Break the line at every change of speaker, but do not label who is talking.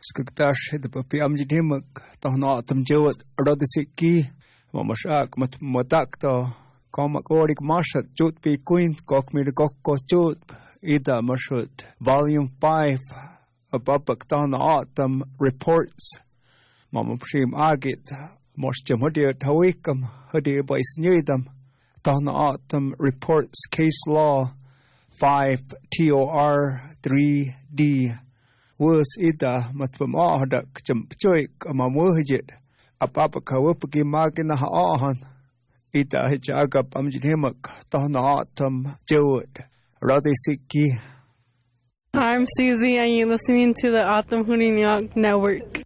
Skugdash the papi amjidimak, Tahnatum Jewet, Rodisiki, Mamashak, Matakta, Komakorik Mashat, Jut be Queen, Kokmir Gokko Jut, Ida Mashut, Volume 5, Ababak Tahna Autumn Reports, Mamapshim Agit, Moshjamudir Tawikam, Hudi by Snidam, Tahna Autumn Reports, Case Law 5, TOR 3D. Was ida matpamahadak jumpjoik amamwahijit apapaka wupaki magina haahan ida hijagap amjidhimak tahna autumn jewed radisiki.
I'm Susie and you're listening to the Autumn Hooting Network.